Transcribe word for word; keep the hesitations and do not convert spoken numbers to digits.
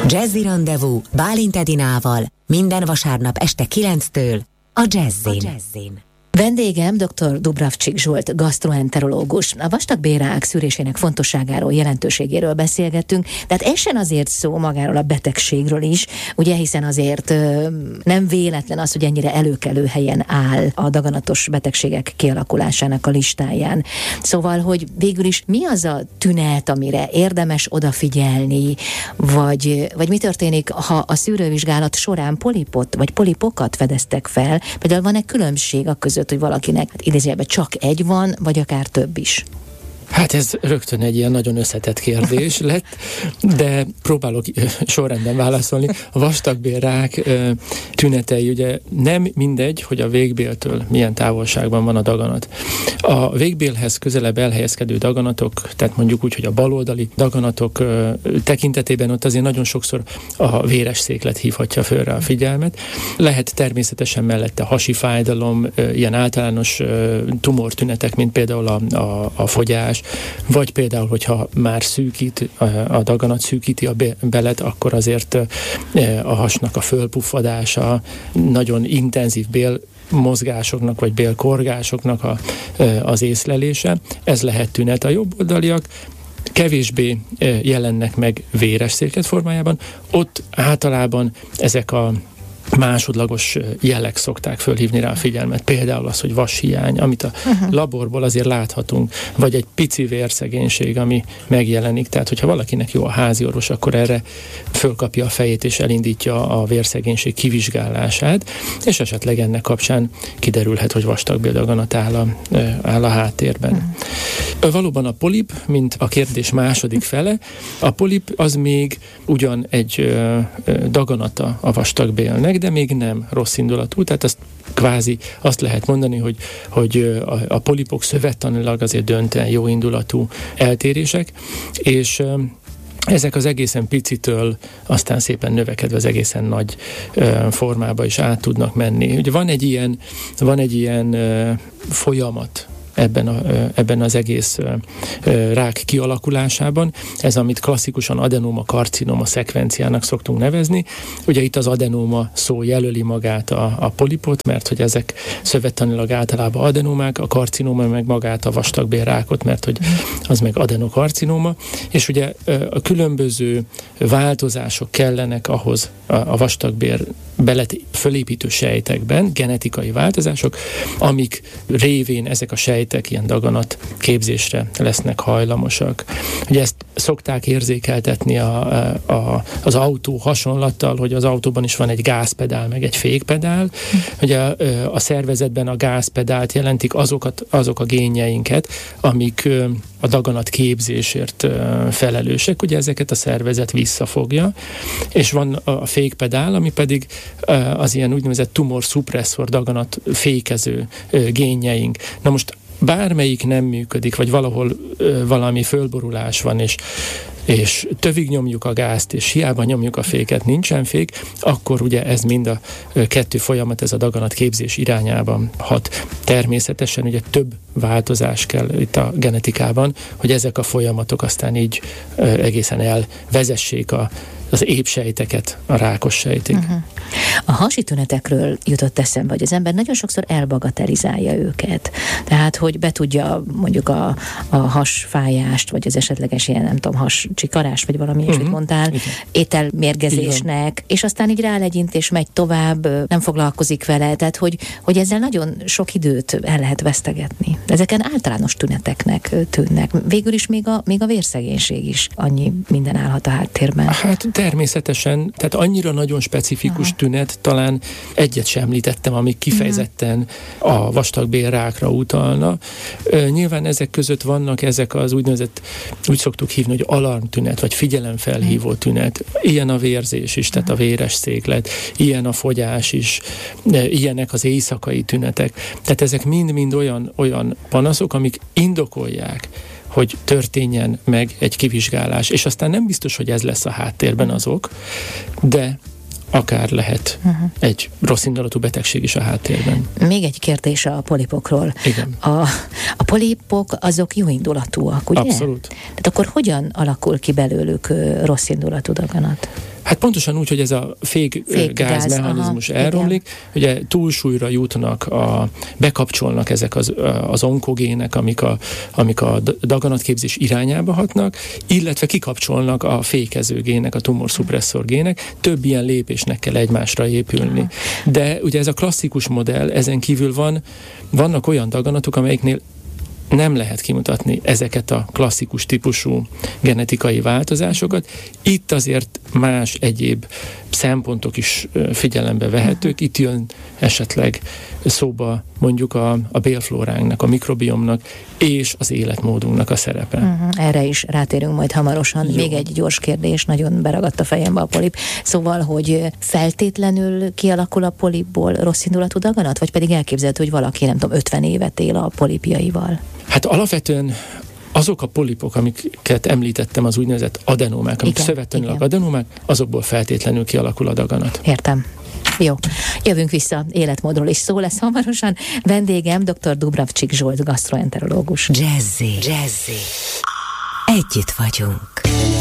Jazzy Rendezvous Bálint Edinával minden vasárnap este kilenctől a Jazzin. Vendégem dr. Dubravcsik Zsolt, gasztroenterológus. A vastagbélrák szűrésének fontosságáról, jelentőségéről beszélgettünk, tehát essen azért szó magáról a betegségről is, ugye, hiszen azért ö, nem véletlen az, hogy ennyire előkelő helyen áll a daganatos betegségek kialakulásának a listáján. Szóval, hogy végül is mi az a tünet, amire érdemes odafigyelni, vagy, vagy mi történik, ha a szűrővizsgálat során polipot, vagy polipokat fedeztek fel, például van-e különbség a között, hogy valakinek hát idézőjelben csak egy van, vagy akár több is? Hát ez rögtön egy ilyen nagyon összetett kérdés lett, de próbálok sorrendben válaszolni. A vastagbélrák tünetei, ugye nem mindegy, hogy a végbéltől milyen távolságban van a daganat. A végbélhez közelebb elhelyezkedő daganatok, tehát mondjuk úgy, hogy a baloldali daganatok tekintetében ott azért nagyon sokszor a véres széklet hívhatja fölre a figyelmet. Lehet természetesen mellette hasi fájdalom, ilyen általános tumortünetek, mint például a, a, a fogyás, vagy például, hogyha már szűkít, a daganat szűkíti a belet, akkor azért a hasnak a fölpuffadása, nagyon intenzív bél mozgásoknak, vagy bélkorgásoknak a, az észlelése. Ez lehet tünet. A jobboldaliak kevésbé jelennek meg véres széklet formájában. Ott általában ezek a másodlagos jelek szokták fölhívni rá a figyelmet. Például az, hogy vashiány, amit a uh-huh. laborból azért láthatunk, vagy egy pici vérszegénység, ami megjelenik. Tehát, hogyha valakinek jó a háziorvos, akkor erre fölkapja a fejét és elindítja a vérszegénység kivizsgálását, és esetleg ennek kapcsán kiderülhet, hogy vastagbéldaganat áll a, áll a háttérben. Uh-huh. Valóban a polip, mint a kérdés második fele, a polip az még ugyan egy ö, ö, daganata a vastagbélnek, de még nem rossz indulatú, tehát azt kvázi azt lehet mondani, hogy, hogy a, a polipok szövettanilag azért döntően jó indulatú eltérések, és ezek az egészen picitől aztán szépen növekedve az egészen nagy ö, formába is át tudnak menni. Ugye van egy ilyen, van egy ilyen ö, folyamat, Ebben, a, ebben az egész rák kialakulásában. Ez, amit klasszikusan adenóma, karcinoma szekvenciának szoktunk nevezni. Ugye itt az adenóma szó jelöli magát a, a polipot, mert hogy ezek szövettanilag általában adenómák, a karcinoma meg magát a vastagbélrákot, mert hogy az meg adenokarcinoma, és ugye a különböző változások kellenek ahhoz a, a vastagbél belet fölépítő sejtekben, genetikai változások, amik révén ezek a sejtek ilyen daganat képzésre lesznek hajlamosak. Ugye ezt szokták érzékeltetni a, a, az autó hasonlattal, hogy az autóban is van egy gázpedál, meg egy fékpedál. Ugye a, a szervezetben a gázpedált jelentik azokat, azok a génjeinket, amik a daganat képzésért felelősek, ugye ezeket a szervezet visszafogja, és van a fékpedál, ami pedig az ilyen úgynevezett tumorszuppresszor daganat fékező génjeink. Na most bármelyik nem működik, vagy valahol valami fölborulás van, és és tövig nyomjuk a gázt, és hiába nyomjuk a féket, nincsen fék, akkor ugye ez mind a kettő folyamat, ez a daganat képzés irányában hat. Természetesen ugye több változás kell itt a genetikában, hogy ezek a folyamatok aztán így egészen elvezessék a az épp sejteket a rákos sejtig. Uh-huh. A hasi tünetekről jutott eszembe, hogy az ember nagyon sokszor elbagatelizálja őket. Tehát, hogy betudja mondjuk a, a hasfájást, vagy az esetleges ilyen, nem tudom, hascsikarás, vagy valami uh-huh. ilyesmit mondtál, igen. ételmérgezésnek, igen. és aztán így rálegyint, és megy tovább, nem foglalkozik vele, tehát, hogy, hogy ezzel nagyon sok időt el lehet vesztegetni. Ezeken általános tüneteknek tűnnek. Végül is még a, még a vérszegénység is annyi minden állhat a háttérben. Hát természetesen, tehát annyira nagyon specifikus Aha. tünet, talán egyet sem említettem, amik kifejezetten uh-huh. a vastagbélrákra utalna. Ö, nyilván ezek között vannak ezek az úgynevezett, úgy szoktuk hívni, hogy alarmtünet, vagy figyelemfelhívó tünet. Ilyen a vérzés is, tehát uh-huh. a véres széklet, ilyen a fogyás is, ilyenek az éjszakai tünetek. Tehát ezek mind-mind olyan, olyan panaszok, amik indokolják, hogy történjen meg egy kivizsgálás. És aztán nem biztos, hogy ez lesz a háttérben az ok, de akár lehet uh-huh. egy rossz indulatú betegség is a háttérben. Még egy kérdés a polipokról. Igen. A, a polipok azok jó indulatúak, ugye? Abszolút. Tehát akkor hogyan alakul ki belőlük rossz indulatú daganat? Hát pontosan úgy, hogy ez a fék, fék gáz, gáz mechanizmus aha, elromlik, igen. Ugye túlsúlyra jutnak, a, bekapcsolnak ezek az, az onkogének, amik a, amik a daganatképzés irányába hatnak, illetve kikapcsolnak a fékező gének, a tumorszupresszor gének, több ilyen lépésnek kell egymásra épülni. De ugye ez a klasszikus modell, ezen kívül van, vannak olyan daganatok, amelyiknél nem lehet kimutatni ezeket a klasszikus típusú genetikai változásokat. Itt azért más egyéb szempontok is figyelembe vehetők. Itt jön esetleg szóba mondjuk a, a bélflóránknak, a mikrobiomnak és az életmódunknak a szerepe. Uh-huh. Erre is rátérünk majd hamarosan. Jó. Még egy gyors kérdés, nagyon beragadt a fejembe a polip. Szóval, hogy feltétlenül kialakul a polipból rosszindulatú daganat, vagy pedig elképzelhető, hogy valaki, nem tudom, ötven évet él a polipjaival? Hát alapvetően azok a polipok, amiket említettem, az úgynevezett adenómák, amik szövettanulak adenómák, azokból feltétlenül kialakul a daganat. Értem. Jó. Jövünk vissza, életmódról is szó lesz hamarosan. Vendégem dr. Dubravcsik Zsolt, gasztroenterológus. Jazzy, Jazzy. Együtt vagyunk.